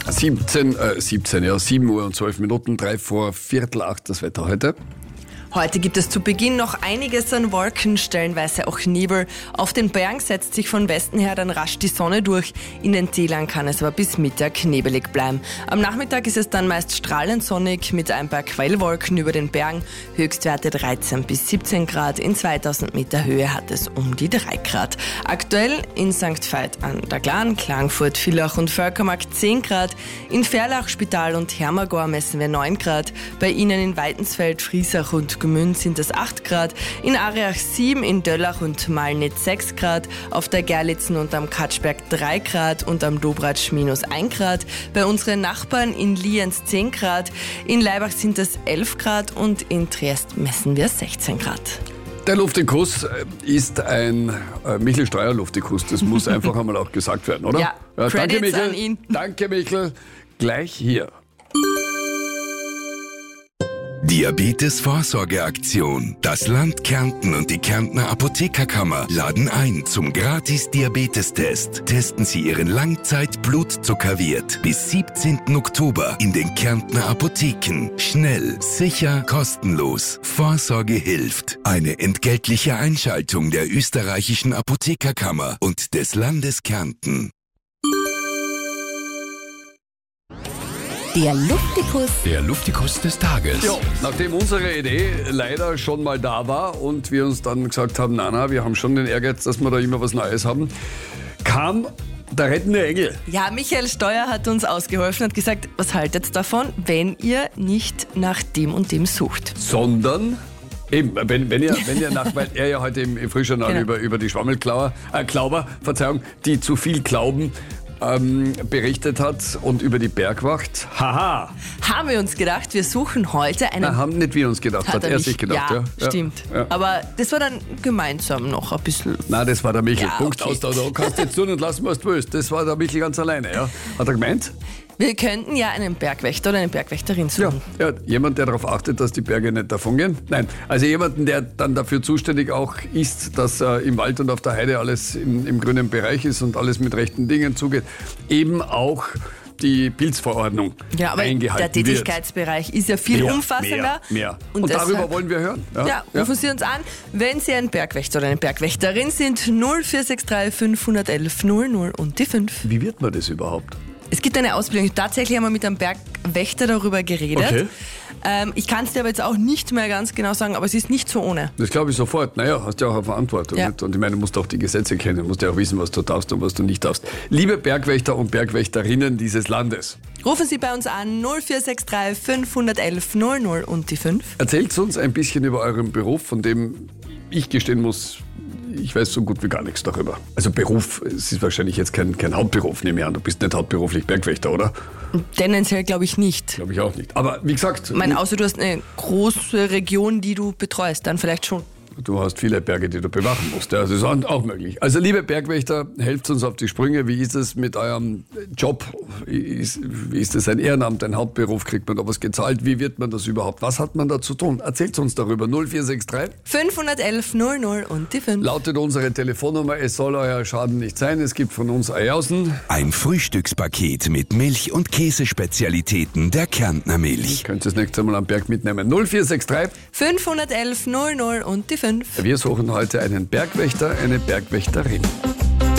7 Uhr und 12 Minuten, 7:45 das Wetter heute. Heute gibt es zu Beginn noch einiges an Wolken, stellenweise auch Nebel. Auf den Bergen setzt sich von Westen her dann rasch die Sonne durch. In den Tälern kann es aber bis Mittag nebelig bleiben. Am Nachmittag ist es dann meist strahlend sonnig mit ein paar Quellwolken über den Bergen. Höchstwerte 13 bis 17 Grad. In 2000 Meter Höhe hat es um die 3 Grad. Aktuell in St. Veit an der Glan, Klagenfurt, Villach und Völkermarkt 10 Grad. In Ferlach, Spital und Hermagor messen wir 9 Grad. Bei Ihnen in Weitensfeld, Friesach und Gmünd sind es 8 Grad, in Ariach 7, in Döllach und Malnitz 6 Grad, auf der Gerlitzen und am Katschberg 3 Grad und am Dobratsch -1 Grad. Bei unseren Nachbarn in Lienz 10 Grad, in Laibach sind es 11 Grad und in Triest messen wir 16 Grad. Der Luftikus ist ein Michel Steuer Luftikus, das muss einfach einmal auch gesagt werden, oder? Ja, danke Credits Michel. an ihn. Danke Michel, gleich hier. Diabetes-Vorsorgeaktion. Das Land Kärnten und die Kärntner Apothekerkammer laden ein zum Gratis-Diabetestest. Testen Sie Ihren Langzeit-Blutzuckerwert bis 17. Oktober in den Kärntner Apotheken. Schnell, sicher, kostenlos. Vorsorge hilft. Eine entgeltliche Einschaltung der österreichischen Apothekerkammer und des Landes Kärnten. Der Luftikus. Der Luftikus des Tages. Ja, nachdem unsere Idee leider schon mal da war und wir uns dann gesagt haben, na, wir haben schon den Ehrgeiz, dass wir da immer was Neues haben, kam der rettende Engel. Ja, Michael Steuer hat uns ausgeholfen und gesagt, was haltet ihr davon, wenn ihr nicht nach dem und dem sucht? Sondern eben, wenn ihr nach, weil er ja heute im Frühjournal über die Schwammelklauber, die zu viel glauben, berichtet hat und über die Bergwacht. Haha! Haben wir uns gedacht, wir suchen heute einen... Na, haben nicht wir uns gedacht, hat er nicht. sich gedacht. Ja, stimmt. Ja. Aber das war dann gemeinsam noch ein bisschen... Nein, das war der Michel. Ja, Punkt, okay. aus. Da kannst du jetzt tun und lassen, was du willst. Das war der Michel ganz alleine, ja. Hat er gemeint? Wir könnten ja einen Bergwächter oder eine Bergwächterin suchen. Ja, jemand, der darauf achtet, dass die Berge nicht davongehen. Nein, also jemanden, der dann dafür zuständig auch ist, dass im Wald und auf der Heide alles im grünen Bereich ist und alles mit rechten Dingen zugeht. Eben auch die Pilzverordnung eingehalten wird. Der Tätigkeitsbereich ist ja viel umfassender. Mehr. Und darüber wollen wir hören. Ja, rufen Sie uns an, wenn Sie ein Bergwächter oder eine Bergwächterin sind. 0463 511 00 und die 5. Wie wird man das überhaupt? Es gibt eine Ausbildung. Tatsächlich haben wir mit einem Bergwächter darüber geredet. Okay. Ich kann es dir aber jetzt auch nicht mehr ganz genau sagen, aber es ist nicht so ohne. Das glaube ich sofort. Naja, hast ja auch eine Verantwortung. Ja. Nicht? Und ich meine, du musst auch die Gesetze kennen, du musst ja auch wissen, was du darfst und was du nicht darfst. Liebe Bergwächter und Bergwächterinnen dieses Landes, Rufen Sie bei uns an 0463 511 00 und die 5. erzählt uns ein bisschen über euren Beruf, von dem ich gestehen muss, ich weiß so gut wie gar nichts darüber. Also Beruf, es ist wahrscheinlich jetzt kein Hauptberuf, nehme ich an. Du bist nicht hauptberuflich Bergwächter, oder? Tendenziell glaube ich nicht. Glaube ich auch nicht. Aber wie gesagt, Ich meine, außer du hast eine große Region, die du betreust, dann vielleicht schon. du hast viele Berge, die du bewachen musst. Ja, das ist auch möglich. Also liebe Bergwächter, helft uns auf die Sprünge. Wie ist es mit eurem Job? Wie ist es ein Ehrenamt, ein Hauptberuf? Kriegt man da was gezahlt? Wie wird man das überhaupt? Was hat man da zu tun? Erzählt uns darüber. 0463 511 00 und die 5. lautet unsere Telefonnummer. Es soll euer Schaden nicht sein. Es gibt von uns Eiaußen. Ein Frühstückspaket mit Milch- und Käsespezialitäten der Kärntner Milch. Könnt ihr das nächste Mal am Berg mitnehmen. 0463 511 00 und die 5. Wir suchen heute einen Bergwächter, eine Bergwächterin.